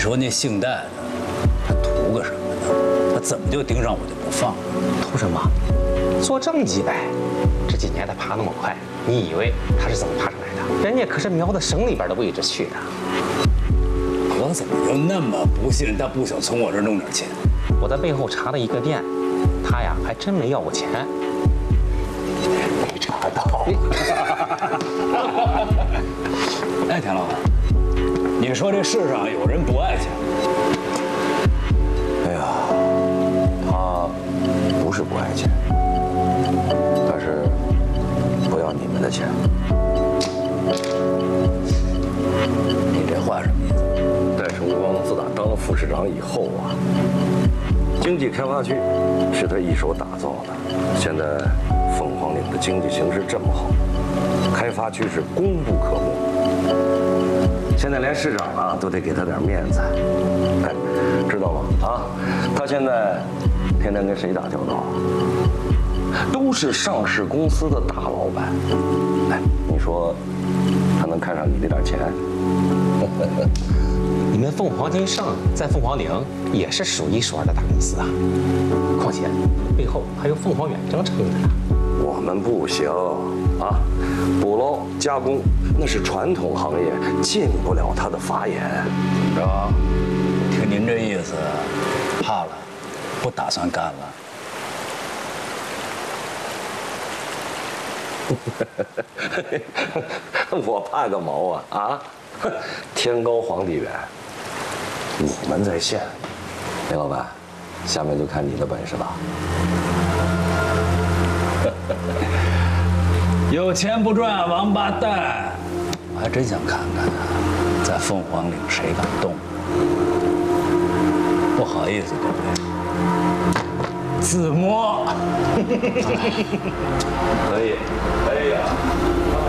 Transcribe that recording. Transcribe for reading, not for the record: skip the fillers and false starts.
说那姓戴的，他图个什么呢？他怎么就盯上我就不放？ 图什么？做正绩呗。这几年他爬那么快，你以为他是怎么爬上来的？人家可是瞄着省里边的位置去的。 我怎么就那么不信他不想从我这儿弄点钱？ 我在背后查了一个遍，他呀还真没要过钱。 没查到。 哎，田老板，你说这世上有人不爱钱？ 哎呀，他不是不爱钱，但是不要你们的钱。 你这话什么意思？ 戴崇光自打当了副市长以后啊，经济开发区是他一手打造的。现在凤凰岭的经济形势这么好，开发区是功不可没。现在连市长啊都得给他点面子，哎，知道吗？啊，他现在天天跟谁打交道？都是上市公司的大老板。哎，你说他能看上你这点钱？ 你们凤凰金盛在凤凰岭也是数一数二的大公司啊，况且背后还有凤凰远征撑着呢。 我们不行啊，捕捞加工那是传统行业，进不了他的法眼。 怎么着？听您这意思，怕了，不打算干了？ 我怕个毛啊！啊，天高皇帝远，我们在线。雷老板，下面就看你的本事了。 有钱不赚王八蛋！我还真想看看啊，在凤凰岭谁敢动？不好意思，各位，自摸。 可以，可以。